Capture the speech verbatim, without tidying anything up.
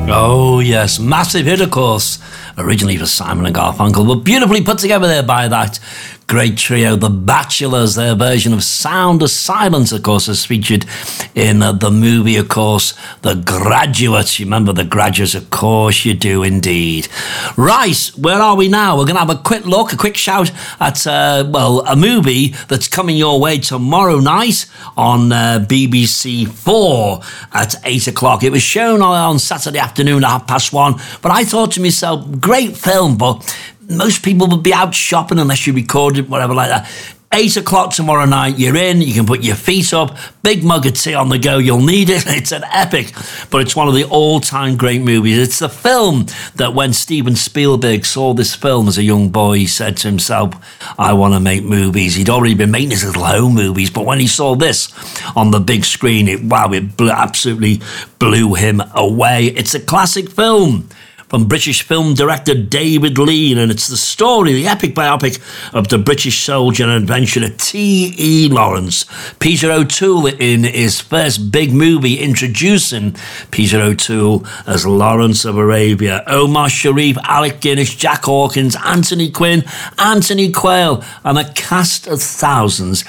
Oh, yes. Massive hit, of course. Originally for Simon and Garfunkel, but beautifully put together there by that great trio, The Bachelors. Their version of Sound of Silence, of course, is featured in uh, the movie, of course, The Graduate. You remember The Graduate? Of course you do indeed. Right, where are we now? We're going to have a quick look, a quick shout at, uh, well, a movie that's coming your way tomorrow night on uh, B B C Four at eight o'clock. It was shown on Saturday afternoon at half past one, but I thought to myself, great film, but most people would be out shopping unless you recorded, whatever like that. Eight o'clock tomorrow night, you're in, you can put your feet up, big mug of tea on the go, you'll need it. It's an epic, but it's one of the all-time great movies. It's the film that when Steven Spielberg saw this film as a young boy, he said to himself, I want to make movies. He'd already been making his little home movies, but when he saw this on the big screen, it wow, it blew, absolutely blew him away. It's a classic film from British film director David Lean, and it's the story, the epic biopic of the British soldier and adventurer T E Lawrence. Peter O'Toole in his first big movie, introducing Peter O'Toole as Lawrence of Arabia. Omar Sharif, Alec Guinness, Jack Hawkins, Anthony Quinn, Anthony Quayle, and a cast of thousands.